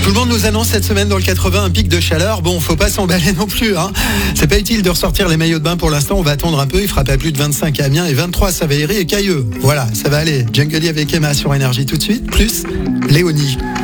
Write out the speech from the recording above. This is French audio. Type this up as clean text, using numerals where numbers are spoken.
Tout le monde nous annonce cette semaine dans le 80 un pic de chaleur. Bon, faut pas s'emballer non plus, hein. C'est pas utile de ressortir les maillots de bain pour l'instant. On va attendre un peu. Il fera pas plus de 25 à Amiens et 23 à Saveiri et Cailleux. Voilà, ça va aller. Jungle avec Emma sur Énergie tout de suite. Plus Léonie.